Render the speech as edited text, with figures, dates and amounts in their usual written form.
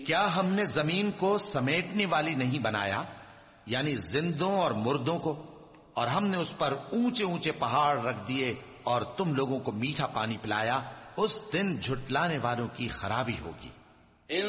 क्या हमने जमीन को समेटने वाली नहीं बनाया, यानी जिंदों और मुर्दों को, और हमने उस पर ऊंचे ऊंचे पहाड़ रख दिए और तुम लोगों को मीठा पानी पिलाया। उस दिन झुटलाने वालों की खराबी होगी।